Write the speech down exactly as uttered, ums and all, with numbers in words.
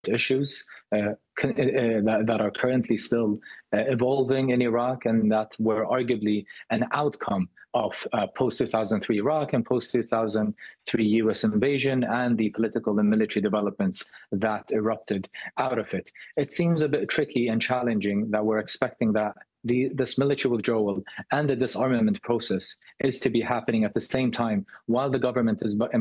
issues uh, con- uh, that, that are currently still uh, evolving in Iraq and that were arguably an outcome of uh, post two thousand three Iraq and post two thousand three U S invasion and the political and military developments that erupted out of it. It seems a bit tricky and challenging that we're expecting that the, this military withdrawal and the disarmament process is to be happening at the same time while the government is